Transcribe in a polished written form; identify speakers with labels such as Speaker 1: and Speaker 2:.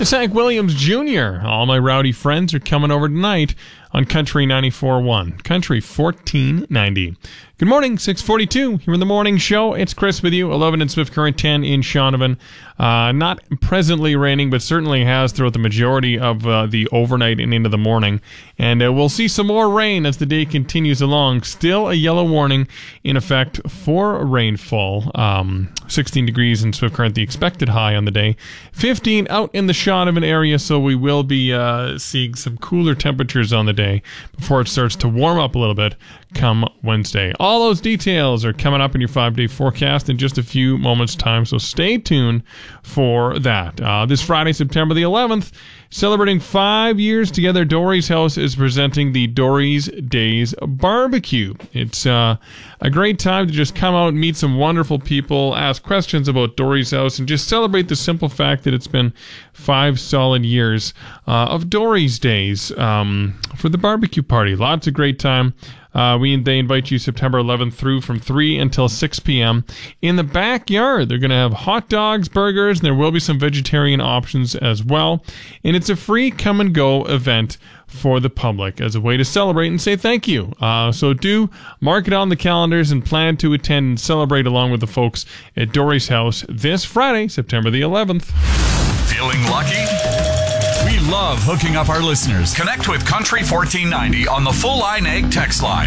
Speaker 1: It's Hank Williams Jr. All my rowdy friends are coming over tonight on Country 94.1, Country 1490. Good morning, 6:42 here in the morning show. It's Chris with you, 11 in Swift Current, 10 in Shaunavon. Not presently raining, but certainly has throughout the majority of the overnight and into the morning. And we'll see some more rain as the day continues along. Still a yellow warning in effect for rainfall. 16 degrees in Swift Current, the expected high on the day. 15 out in the Shaunavon area, so we will be seeing some cooler temperatures on the day before it starts to warm up a little bit come Wednesday. All those details are coming up in your 5-day forecast in just a few moments' time, so stay tuned for that. This Friday, September the 11th, celebrating 5 years together, Dory's House is presenting the Dory's Days Barbecue. It's a great time to just come out and meet some wonderful people, ask questions about Dory's House, and just celebrate the simple fact that it's been 5 solid years of Dory's Days for the barbecue party. Lots of great time. They invite you September 11th through from 3 until 6 p.m. in the backyard. They're going to have hot dogs, burgers, and there will be some vegetarian options as well. And it's a free come-and-go event for the public as a way to celebrate and say thank you. So do mark it on the calendars and plan to attend and celebrate along with the folks at Dory's House this Friday, September the 11th.
Speaker 2: Feeling lucky? We love hooking up our listeners. Connect with Country 1490 on the Full Line Ag text line.